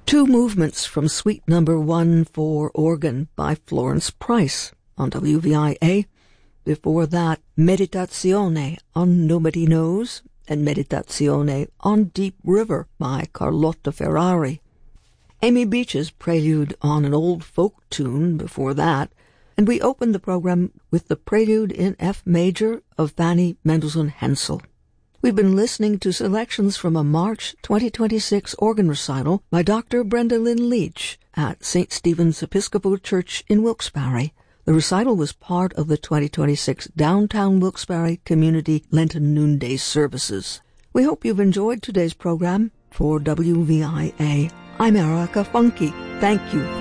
Two movements from Suite Number 1 for organ by Florence Price on WVIA. Before that, Meditazione on Nobody Knows and Meditazione on Deep River by Carlotta Ferrari. Amy Beach's prelude on an old folk tune before that, and we opened the program with the prelude in F major of Fanny Mendelssohn Hensel. We've been listening to selections from a March 2026 organ recital by Dr. Brenda Lynn Leach at St. Stephen's Episcopal Church in Wilkes-Barre. The recital was part of the 2026 Downtown Wilkes-Barre Community Lenten Noonday services. We hope you've enjoyed today's program. For WVIA, I'm Erica Funke. Thank you